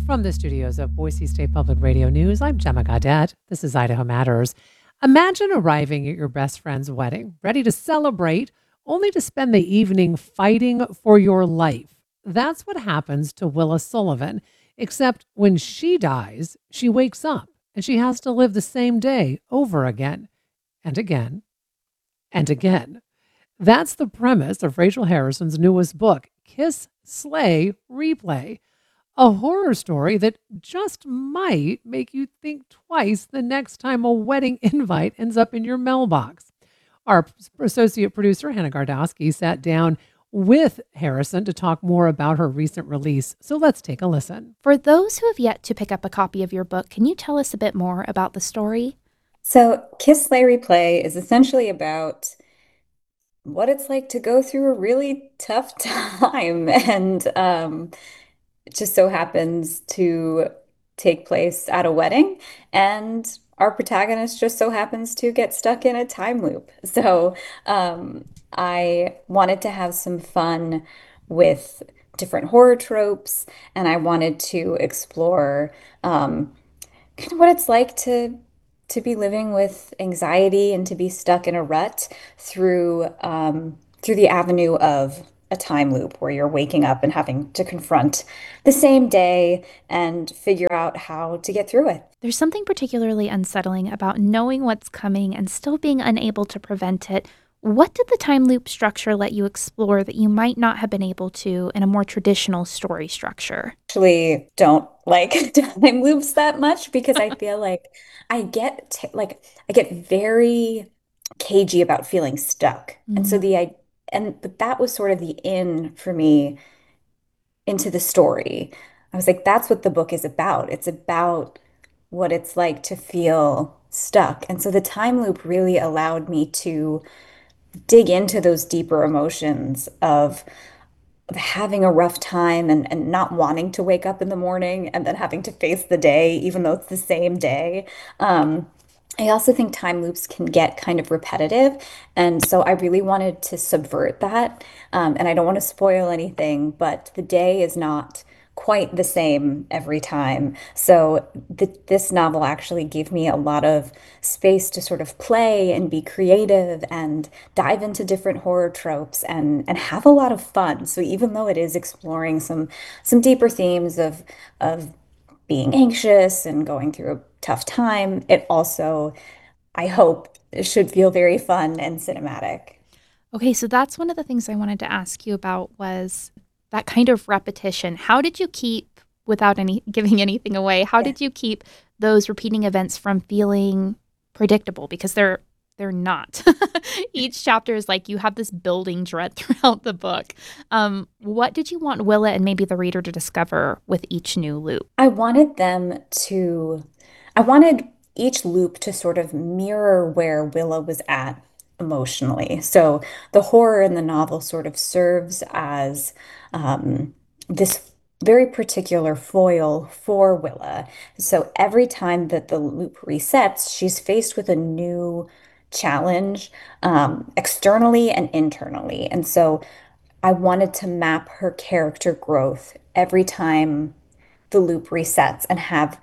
From the studios of Boise State Public Radio News, I'm Gemma Gaudette. This is Idaho Matters. Imagine arriving at your best friend's wedding, ready to celebrate, only to spend the evening fighting for your life. That's what happens to Willa Sullivan, except when she dies, she wakes up and she has to live the same day over again and again and again. That's the premise of Rachel Harrison's newest book, Kiss, Slay, Replay. A horror story that just might make you think twice the next time a wedding invite ends up in your mailbox. Our associate producer, Hannah Gardowski, sat down with Harrison to talk more about her recent release. So let's take a listen. For those who have yet to pick up a copy of your book, can you tell us a bit more about the story? So, Kiss, Slay, Replay is essentially about what it's like to go through a really tough time. And it just so happens to take place at a wedding. And our protagonist just so happens to get stuck in a time loop. So, I wanted to have some fun with different horror tropes, and I wanted to explore kind of what it's like to be living with anxiety and to be stuck in a rut through the avenue of a time loop where you're waking up and having to confront the same day and figure out how to get through it. There's something particularly unsettling about knowing what's coming and still being unable to prevent it. What did the time loop structure let you explore that you might not have been able to in a more traditional story structure? Actually don't like time loops that much because I feel like I get very cagey about feeling stuck. And so Mm. but that was sort of the in for me into the story. I was like, that's what the book is about. It's about what it's like to feel stuck. And so the time loop really allowed me to dig into those deeper emotions of having a rough time and not wanting to wake up in the morning and then having to face the day, even though it's the same day. I also think time loops can get kind of repetitive. And so I really wanted to subvert that. And I don't want to spoil anything, but the day is not quite the same every time. So this novel actually gave me a lot of space to sort of play and be creative and dive into different horror tropes and have a lot of fun. So even though it is exploring some deeper themes of being anxious and going through a tough time, it also, I hope, should feel very fun and cinematic. Okay, so that's one of the things I wanted to ask you about was that kind of repetition. How did you keep, without any giving anything away, how Yeah. did you keep those repeating events from feeling predictable? Because they're not. Each chapter is like you have this building dread throughout the book. What did you want Willa and maybe the reader to discover with each new loop? I wanted them to, I wanted each loop to sort of mirror where Willa was at emotionally. So the horror in the novel sort of serves as this very particular foil for Willa. So every time that the loop resets, she's faced with a new challenge, externally and internally. And so I wanted to map her character growth every time the loop resets and have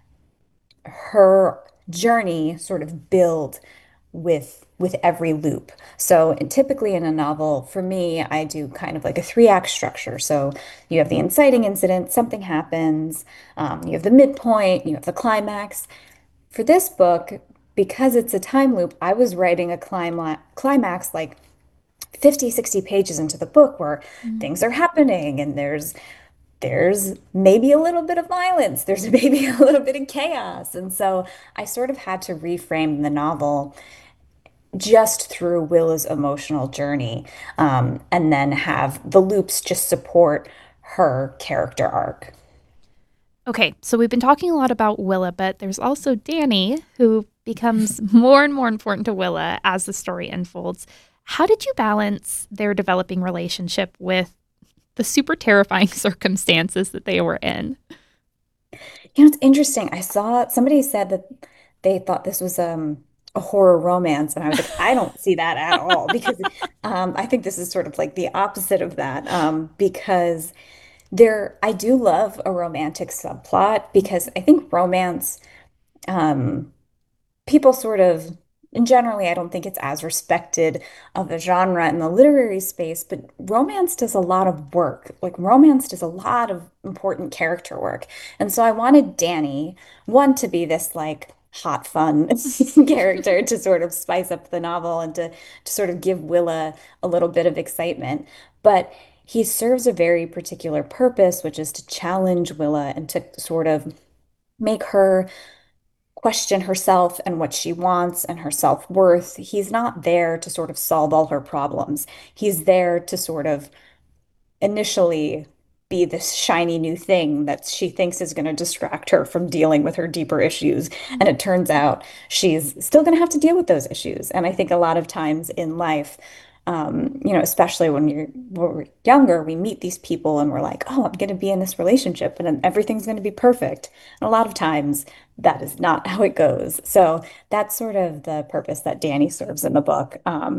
her journey sort of build with every loop. So typically in a novel, for me, I do kind of like a three-act structure. So you have the inciting incident, something happens, you have the midpoint, you have the climax. For this book, because it's a time loop, I was writing a climax like 50, 60 pages into the book where Mm. things are happening and there's maybe a little bit of violence, there's maybe a little bit of chaos. And so I sort of had to reframe the novel just through Willa's emotional journey, and then have the loops just support her character arc. Okay, so we've been talking a lot about Willa, but there's also Danny, who becomes more and more important to Willa as the story unfolds. How did you balance their developing relationship with the super terrifying circumstances that they were in? It's interesting. I saw somebody said that they thought this was a horror romance, and I was like, I don't see that at all because I think this is sort of like the opposite of that, because I do love a romantic subplot because I think romance, um, people sort of, and generally, I don't think it's as respected of a genre in the literary space, but romance does a lot of work. Like, romance does a lot of important character work. And so I wanted Danny, one, to be this like hot, fun character to sort of spice up the novel and to sort of give Willa a little bit of excitement. But he serves a very particular purpose, which is to challenge Willa and to sort of make her question herself and what she wants and her self-worth. He's not there to sort of solve all her problems. He's there to sort of initially be this shiny new thing that she thinks is going to distract her from dealing with her deeper issues. And it turns out she's still going to have to deal with those issues. And I think a lot of times in life, especially when we're younger, we meet these people and we're like, oh, I'm going to be in this relationship and then everything's going to be perfect. And a lot of times that is not how it goes. So that's sort of the purpose that Danny serves in the book.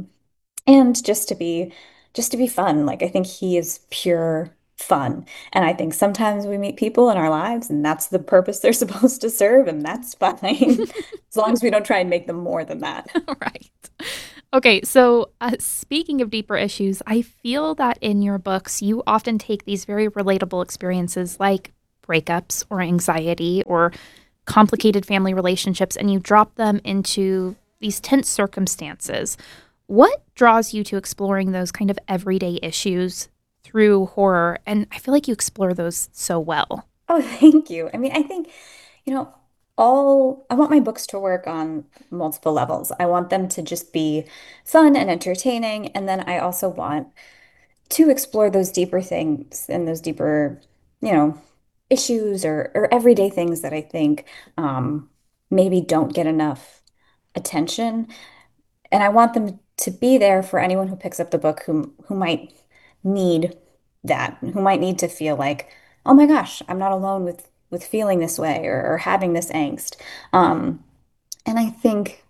And just to be fun. Like I think he is pure fun. And I think sometimes we meet people in our lives and that's the purpose they're supposed to serve, and that's fine. As long as we don't try and make them more than that. Right. Okay, so speaking of deeper issues, I feel that in your books, you often take these very relatable experiences like breakups or anxiety or complicated family relationships and you drop them into these tense circumstances. What draws you to exploring those kind of everyday issues through horror? And I feel like you explore those so well. Oh, thank you. I mean, I think, you know, all I want my books to work on multiple levels. I want them to just be fun and entertaining. And then I also want to explore those deeper things and those deeper, you know, issues or everyday things that I think um, maybe don't get enough attention. And I want them to be there for anyone who picks up the book who might need that, who might need to feel like, oh my gosh, I'm not alone with feeling this way or having this angst. Um, and I think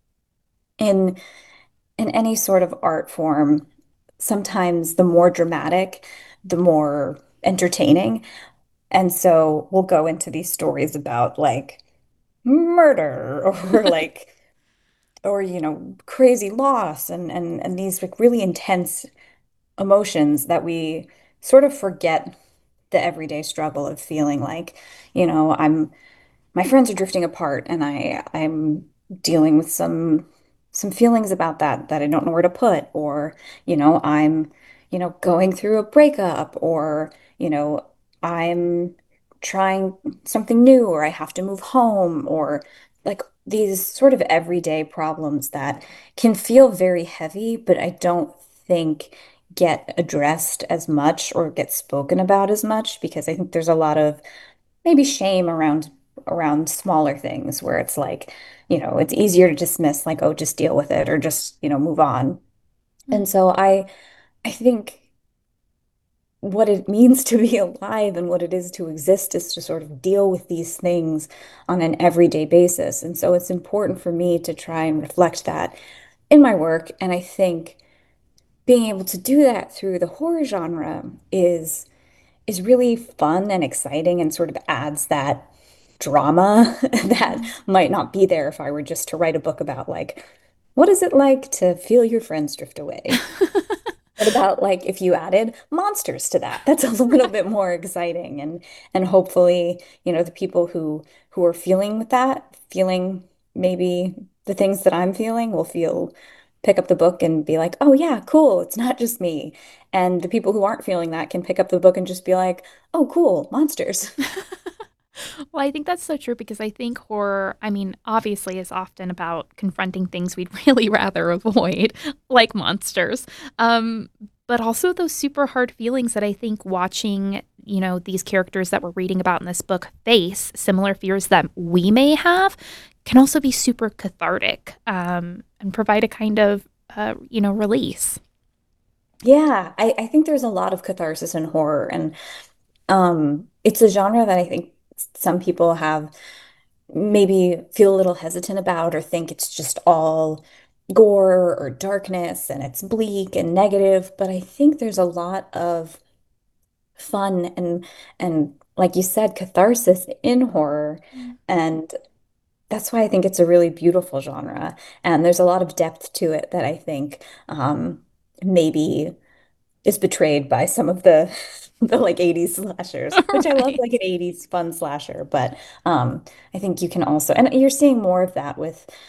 in in any sort of art form, sometimes the more dramatic, the more entertaining. And so we'll go into these stories about like murder or like or crazy loss and these like really intense emotions that we sort of forget the everyday struggle of feeling like, I'm my friends are drifting apart and I'm dealing with some feelings about that I don't know where to put, or I'm going through a breakup, or I'm trying something new, or I have to move home, or like these sort of everyday problems that can feel very heavy but I don't think get addressed as much or get spoken about as much, because I think there's a lot of maybe shame around smaller things where it's like, it's easier to dismiss like, oh, just deal with it or just, move on. And so I think what it means to be alive and what it is to exist is to sort of deal with these things on an everyday basis. And so it's important for me to try and reflect that in my work. And I think being able to do that through the horror genre is really fun and exciting and sort of adds that drama that Mhm. might not be there if I were just to write a book about like, what is it like to feel your friends drift away? What about like if you added monsters to that? That's a little bit more exciting, and hopefully, the people who are feeling with that, feeling maybe the things that I'm feeling will feel pick up the book and be like, "Oh yeah, cool, it's not just me." And the people who aren't feeling that can pick up the book and just be like, "Oh cool, monsters." Well, I think that's so true because I think horror, I mean, obviously is often about confronting things we'd really rather avoid, like monsters. Um, but also those super hard feelings that I think watching, these characters that we're reading about in this book face similar fears that we may have can also be super cathartic and provide a kind of, release. Yeah, I think there's a lot of catharsis in horror, and it's a genre that I think some people have maybe feel a little hesitant about or think it's just all gore or darkness and it's bleak and negative. But I think there's a lot of fun and like you said, catharsis in horror. Mm. And that's why I think it's a really beautiful genre. And there's a lot of depth to it that I think maybe is betrayed by some of the the like 80s slashers, which I love Right. like an 80s fun slasher, but I think you can also and you're seeing more of that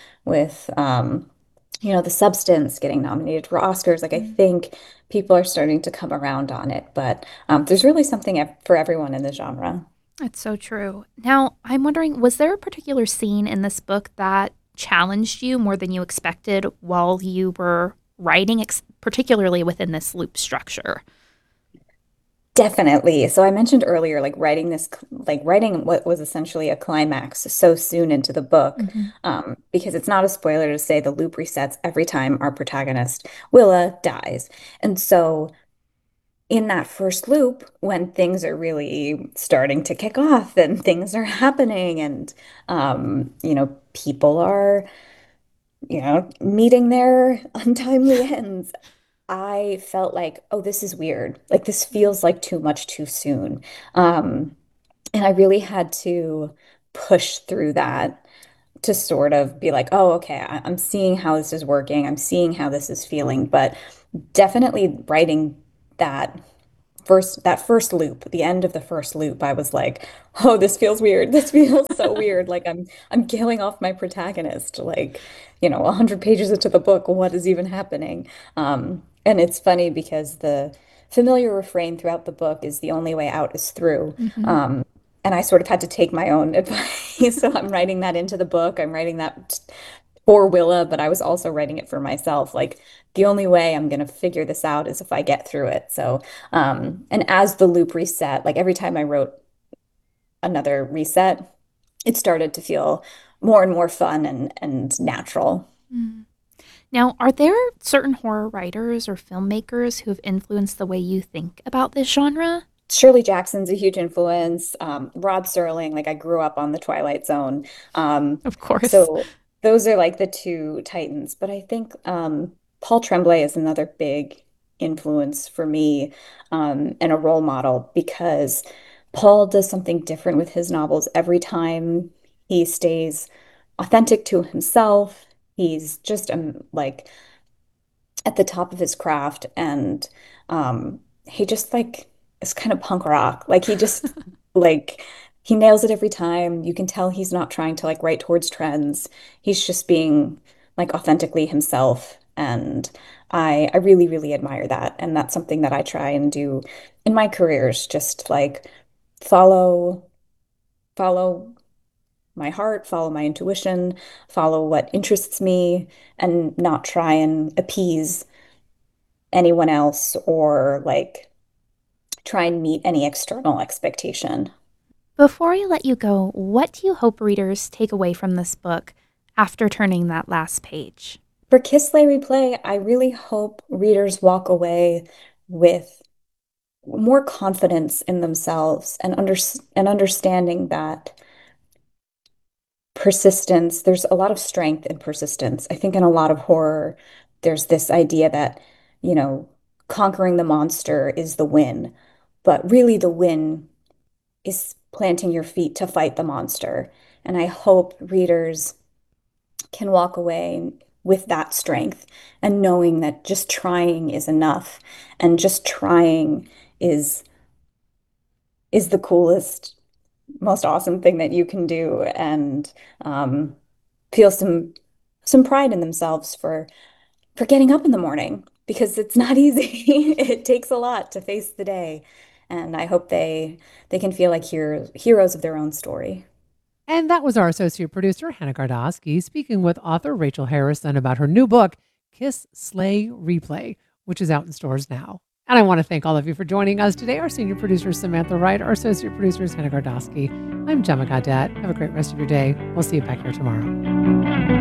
with The Substance getting nominated for Oscars. Like I Mm. think people are starting to come around on it, but there's really something for everyone in the genre. That's so true. Now, I'm wondering, was there a particular scene in this book that challenged you more than you expected while you were writing, particularly within this loop structure? Definitely. So I mentioned earlier, like writing what was essentially a climax so soon into the book, Hmm. because it's not a spoiler to say the loop resets every time our protagonist, Willa, dies. And so in that first loop, when things are really starting to kick off and things are happening and, people are, meeting their untimely ends, I felt like, oh, this is weird. Like this feels like too much too soon. Um, and I really had to push through that to sort of be like, oh, okay, I'm seeing how this is working. I'm seeing how this is feeling. But definitely writing that that first loop, the end of the first loop, I was like, oh, this feels weird. This feels so weird. Like I'm killing off my protagonist. Like, 100 pages into the book, what is even happening? And it's funny because the familiar refrain throughout the book is the only way out is through. Hmm. Um, and I sort of had to take my own advice. So I'm writing that into the book. I'm writing that for Willa, but I was also writing it for myself. Like the only way I'm going to figure this out is if I get through it. So, and as the loop reset, like every time I wrote another reset, it started to feel more and more fun and natural. Mm. Now, are there certain horror writers or filmmakers who have influenced the way you think about this genre? Shirley Jackson's a huge influence. Rod Serling, like I grew up on the Twilight Zone. Um, Of course. so those are like the two titans. But I think Paul Tremblay is another big influence for me and a role model because Paul does something different with his novels every time. He stays authentic to himself. He's just like at the top of his craft and he just like is kind of punk rock. Like he just like he nails it every time. You can tell he's not trying to like write towards trends. He's just being like authentically himself and I really really admire that and that's something that I try and do in my careers just like follow follow my heart, follow my intuition, follow what interests me and not try and appease anyone else or like try and meet any external expectation. Before I let you go, what do you hope readers take away from this book after turning that last page? For Kiss Slay Replay, I really hope readers walk away with more confidence in themselves and understanding that persistence, there's a lot of strength in persistence. I think in a lot of horror, there's this idea that, you know, conquering the monster is the win, but really the win is planting your feet to fight the monster. And I hope readers can walk away with that strength and knowing that just trying is enough and just trying is is the coolest, most awesome thing that you can do and feel some pride in themselves for getting up in the morning because it's not easy. It takes a lot to face the day. And I hope they can feel like heroes of their own story. And that was our associate producer, Hannah Gardosky, speaking with author Rachel Harrison about her new book, Kiss, Slay, Replay, which is out in stores now. And I want to thank all of you for joining us today. Our senior producer is Samantha Wright. Our associate producer is Hannah Gardosky. I'm Gemma Gadet. Have a great rest of your day. We'll see you back here tomorrow.